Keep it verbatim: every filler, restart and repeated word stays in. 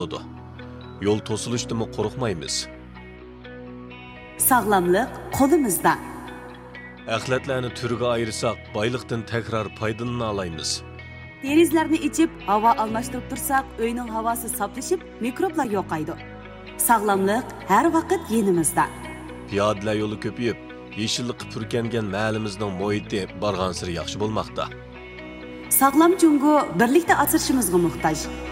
bo'ladi. Yo'l to'silishdimi qo'rqmaymiz. Sog'lomlik qo'limizda. Axlatlarni turga ayırsak, boyliqdan takrar foydalana olamiz. Derizlarni ichib, havo almashtirib tursak, uyning havosi saflashib, mikroblar yo'qaydi. Sog'lomlik har vaqt yenimizda. Piyodalar yo'li ko'payib, yeşillik purkangan mahallimizning muhiti bargan sari yaxshi bo'lmoqda. Sog'lom jungo birlikda asrashimizga muhtoj.